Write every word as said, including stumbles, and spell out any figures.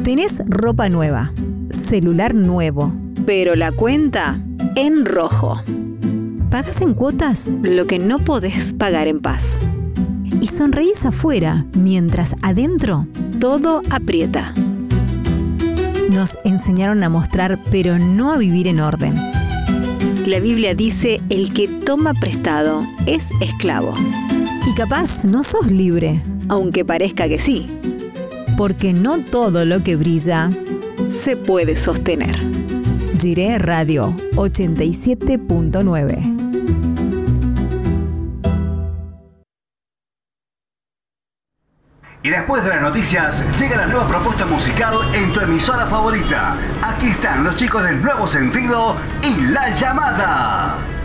Tenés ropa nueva, celular nuevo, pero la cuenta en rojo. ¿Pagás en cuotas? Lo que no podés pagar en paz. Y sonreís afuera, mientras adentro todo aprieta. Nos enseñaron a mostrar, pero no a vivir en orden. La Biblia dice, el que toma prestado es esclavo. Y capaz no sos libre. Aunque parezca que sí. Porque no todo lo que brilla se puede sostener. Jiré Radio ochenta y siete punto nueve. Y después de las noticias, llega la nueva propuesta musical en tu emisora favorita. Aquí están los chicos del Nuevo Sentido y La Llamada.